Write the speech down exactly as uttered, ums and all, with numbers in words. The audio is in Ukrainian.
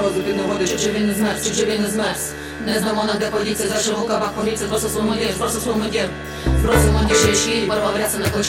морозу під негоди, чи чи він не змерз, чи чи він не змерз. Не знамо на де поліція, зашив у кабах поліція, збросив свій модір, збросив свій модір. Збросив модір, ще щі, порвав ряси на клочки.